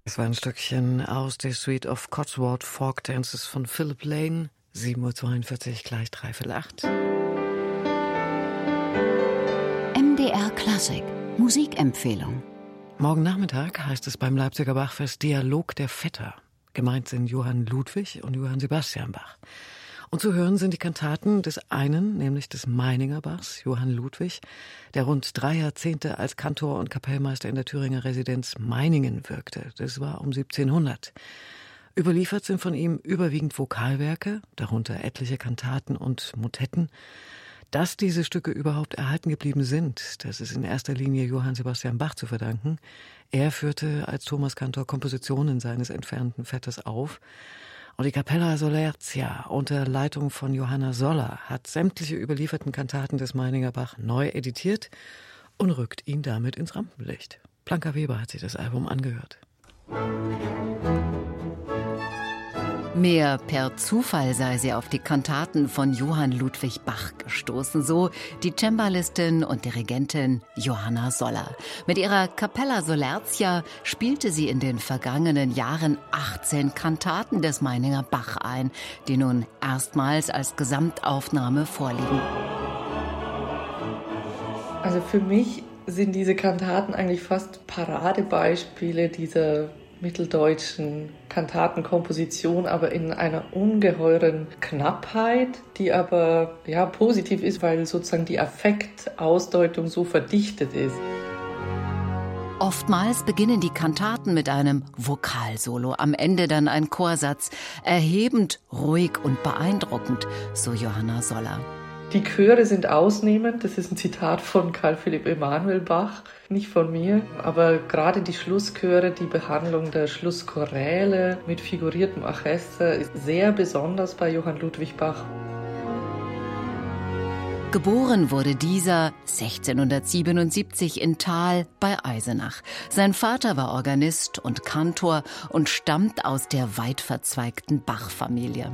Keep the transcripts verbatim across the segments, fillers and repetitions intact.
Es war ein Stückchen aus der Suite of Cotswold Folk Dances von Philip Lane. sieben Uhr zweiundvierzig, gleich dreiviertel acht. M D R Klassik Musikempfehlung. Morgen Nachmittag heißt es beim Leipziger Bachfest Dialog der Vetter. Gemeint sind Johann Ludwig und Johann Sebastian Bach. Und zu hören sind die Kantaten des einen, nämlich des Meininger Bachs, Johann Ludwig, der rund drei Jahrzehnte als Kantor und Kapellmeister in der Thüringer Residenz Meiningen wirkte. Das war um siebzehnhundert. Überliefert sind von ihm überwiegend Vokalwerke, darunter etliche Kantaten und Motetten. Dass diese Stücke überhaupt erhalten geblieben sind, das ist in erster Linie Johann Sebastian Bach zu verdanken. Er führte als Thomaskantor Kompositionen seines entfernten Vetters auf. Und die Capella Solerzia unter Leitung von Johanna Soller hat sämtliche überlieferten Kantaten des Meininger Bach neu editiert und rückt ihn damit ins Rampenlicht. Blanka Weber hat sich das Album angehört. Mehr per Zufall sei sie auf die Kantaten von Johann Ludwig Bach gestoßen, so die Cembalistin und Dirigentin Johanna Soller. Mit ihrer Capella Solerzia spielte sie in den vergangenen Jahren achtzehn Kantaten des Meininger Bach ein, die nun erstmals als Gesamtaufnahme vorliegen. Also für mich sind diese Kantaten eigentlich fast Paradebeispiele dieser mitteldeutschen Kantatenkomposition, aber in einer ungeheuren Knappheit, die aber ja positiv ist, weil sozusagen die Affektausdeutung so verdichtet ist. Oftmals beginnen die Kantaten mit einem Vokalsolo, am Ende dann ein Chorsatz, erhebend, ruhig und beeindruckend, so Johanna Soller. Die Chöre sind ausnehmend, das ist ein Zitat von Karl Philipp Emanuel Bach, nicht von mir, aber gerade die Schlusschöre, die Behandlung der Schlusschoräle mit figuriertem Orchester ist sehr besonders bei Johann Ludwig Bach. Geboren wurde dieser sechzehnhundertsiebenundsiebzig in Thal bei Eisenach. Sein Vater war Organist und Kantor und stammt aus der weit verzweigten Bach-Familie.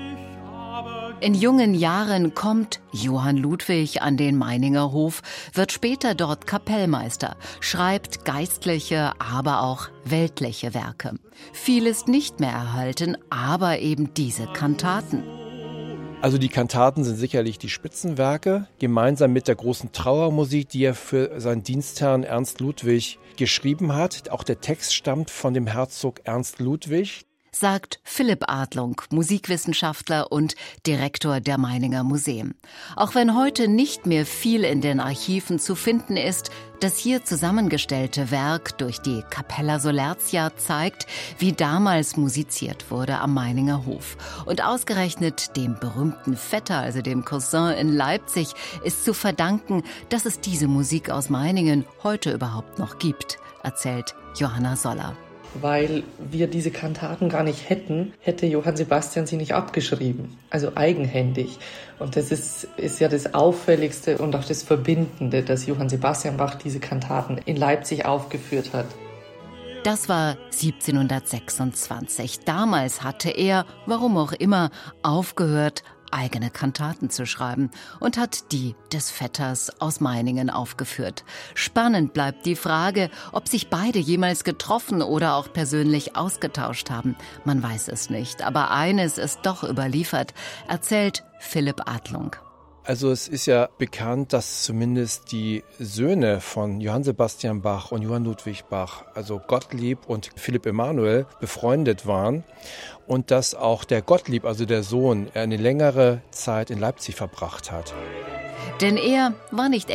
In jungen Jahren kommt Johann Ludwig an den Meininger Hof, wird später dort Kapellmeister, schreibt geistliche, aber auch weltliche Werke. Viel ist nicht mehr erhalten, aber eben diese Kantaten. Also die Kantaten sind sicherlich die Spitzenwerke, gemeinsam mit der großen Trauermusik, die er für seinen Dienstherrn Ernst Ludwig geschrieben hat. Auch der Text stammt von dem Herzog Ernst Ludwig. Sagt Philipp Adlung, Musikwissenschaftler und Direktor der Meininger Museen. Auch wenn heute nicht mehr viel in den Archiven zu finden ist, das hier zusammengestellte Werk durch die Capella Solerzia zeigt, wie damals musiziert wurde am Meininger Hof. Und ausgerechnet dem berühmten Vetter, also dem Cousin in Leipzig, ist zu verdanken, dass es diese Musik aus Meiningen heute überhaupt noch gibt, erzählt Johanna Soller. Weil wir diese Kantaten gar nicht hätten, hätte Johann Sebastian sie nicht abgeschrieben, also eigenhändig. Und das ist, ist ja das Auffälligste und auch das Verbindende, dass Johann Sebastian Bach diese Kantaten in Leipzig aufgeführt hat. Das war siebzehnhundertsechsundzwanzig. Damals hatte er, warum auch immer, aufgehört, eigene Kantaten zu schreiben und hat die des Vetters aus Meiningen aufgeführt. Spannend bleibt die Frage, ob sich beide jemals getroffen oder auch persönlich ausgetauscht haben. Man weiß es nicht, aber eines ist doch überliefert, erzählt Philipp Adlung. Also es ist ja bekannt, dass zumindest die Söhne von Johann Sebastian Bach und Johann Ludwig Bach, also Gottlieb und Philipp Emanuel, befreundet waren und dass auch der Gottlieb, also der Sohn, eine längere Zeit in Leipzig verbracht hat. Denn er war nicht